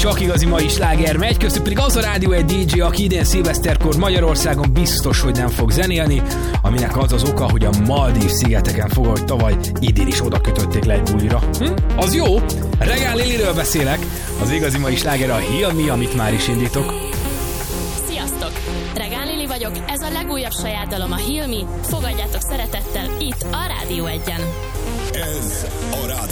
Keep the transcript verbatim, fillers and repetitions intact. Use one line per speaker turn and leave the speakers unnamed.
csak igazi mai sláger megy, köztük pedig az a Rádió egy dé dzsé, aki idén szilveszterkor Magyarországon biztos, hogy nem fog zenélni, aminek az az oka, hogy a Maldív szigeteken fog, hogy tavaly idén is oda kötötték le egy bulira. Hm? Az jó! Regál Liliről beszélek, az igazi mai sláger a Heal Me, amit már is indítok.
Sziasztok! Regál Lili vagyok, ez a legújabb saját dalom, a Heal Me. Fogadjátok szeretettel itt a Rádió egyen.
Ez a Rádió